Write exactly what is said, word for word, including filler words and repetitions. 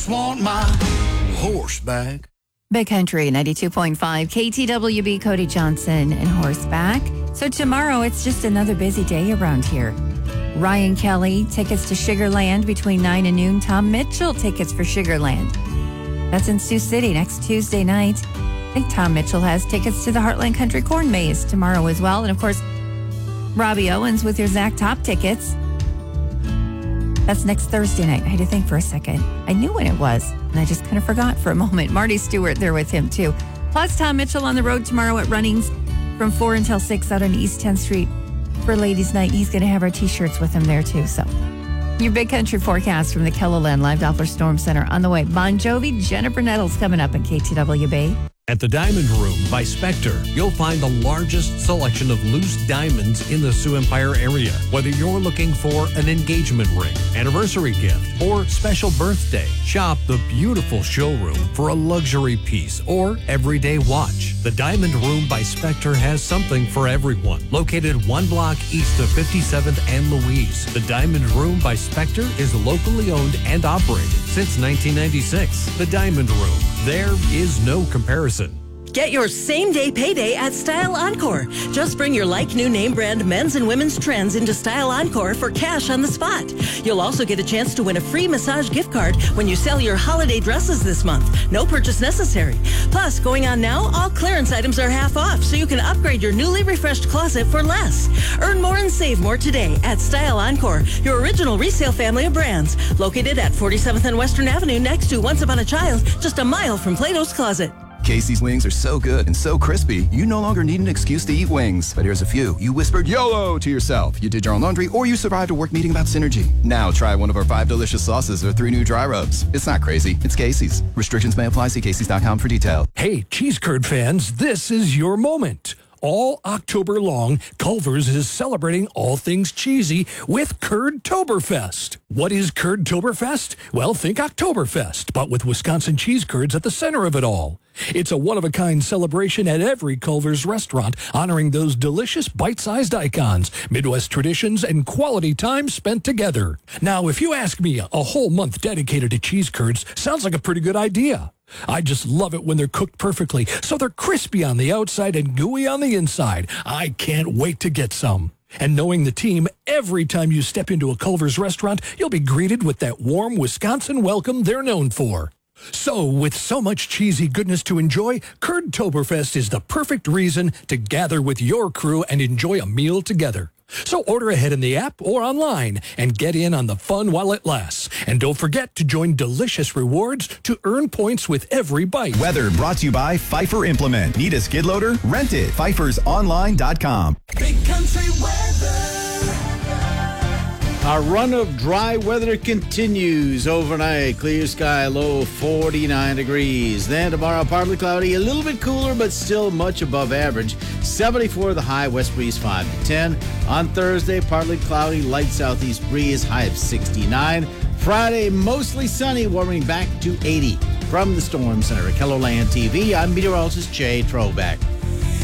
Want my horseback. Big Country ninety-two point five, K T W B, Cody Johnson and Horseback. So tomorrow, it's just another busy day around here. Ryan Kelly, tickets to Sugarland between nine and noon. Tom Mitchell, tickets for Sugarland. That's in Sioux City next Tuesday night. I think Tom Mitchell has tickets to the Heartland Country Corn Maze tomorrow as well. And of course, Robbie Owens with your Zach Top tickets. That's next Thursday night. I had to think for a second. I knew when it was, and I just kind of forgot for a moment. Marty Stewart there with him, too. Plus, Tom Mitchell on the road tomorrow at Runnings from four until six out on East tenth Street for Ladies' Night. He's going to have our T-shirts with him there, too. So, your Big Country forecast from the Kelloland Live Doppler Storm Center on the way. Bon Jovi, Jennifer Nettles coming up in K T W B. At the Diamond Room by Spectre, you'll find the largest selection of loose diamonds in the Sioux Empire area. Whether you're looking for an engagement ring, anniversary gift, or special birthday, shop the beautiful showroom for a luxury piece or everyday watch. The Diamond Room by Spectre has something for everyone. Located one block east of fifty-seventh and Louise, the Diamond Room by Spectre is locally owned and operated since nineteen ninety-six. The Diamond Room. There is no comparison. Get your same-day payday at Style Encore. Just bring your like-new name-brand men's and women's trends into Style Encore for cash on the spot. You'll also get a chance to win a free massage gift card when you sell your holiday dresses this month. No purchase necessary. Plus, going on now, all clearance items are half off, so you can upgrade your newly refreshed closet for less. Earn more and save more today at Style Encore, your original resale family of brands. Located at forty-seventh and Western Avenue next to Once Upon a Child, just a mile from Plato's Closet. Casey's wings are so good and so crispy, you no longer need an excuse to eat wings. But here's a few. You whispered YOLO to yourself. You did your own laundry, or you survived a work meeting about synergy. Now try one of our five delicious sauces or three new dry rubs. It's not crazy. It's Casey's. Restrictions may apply. See Casey's dot com for detail. Hey, cheese curd fans, this is your moment. All October long, Culver's is celebrating all things cheesy with Curd-Toberfest. What is Curd-Toberfest? Well, think Oktoberfest, but with Wisconsin cheese curds at the center of it all. It's a one-of-a-kind celebration at every Culver's restaurant, honoring those delicious bite-sized icons, Midwest traditions, and quality time spent together. Now, if you ask me, a whole month dedicated to cheese curds sounds like a pretty good idea. I just love it when they're cooked perfectly, so they're crispy on the outside and gooey on the inside. I can't wait to get some. And knowing the team, every time you step into a Culver's restaurant, you'll be greeted with that warm Wisconsin welcome they're known for. So, with so much cheesy goodness to enjoy, Curd-Toberfest is the perfect reason to gather with your crew and enjoy a meal together. So order ahead in the app or online and get in on the fun while it lasts. And don't forget to join delicious rewards to earn points with every bite. Weather brought to you by Pfeiffer Implement. Need a skid loader? Rent it. Pfeifers Online dot com. Big Country weather. Our run of dry weather continues overnight. Clear sky, low forty-nine degrees. Then tomorrow, partly cloudy, a little bit cooler, but still much above average. seventy-four the high, west breeze five to ten. On Thursday, partly cloudy, light southeast breeze, high of sixty-nine. Friday, mostly sunny, warming back to eighty. From the Storm Center at Kelloland T V, I'm meteorologist Jay Troback.